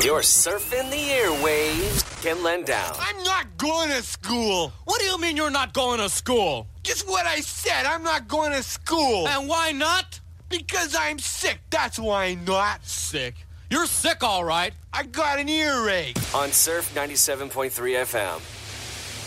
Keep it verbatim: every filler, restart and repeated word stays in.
You're surfing the airwaves. Ken Lendown. I'm not going to school. What do you mean you're not going to school? Just what I said. I'm not going to school. And why not? Because I'm sick. That's why I'm not. Sick? You're sick, all right. I got an earache. On Surf ninety-seven point three F M.